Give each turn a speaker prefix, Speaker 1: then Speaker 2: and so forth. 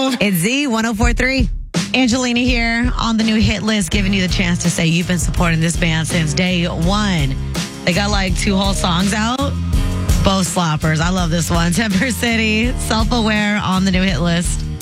Speaker 1: It's Z1043. Angelina here on the new hit list, giving you the chance to say you've been supporting this band since day one. They got like 2 whole songs out. Both slappers. I love this one. Temper City, Self-Aware on the new hit list.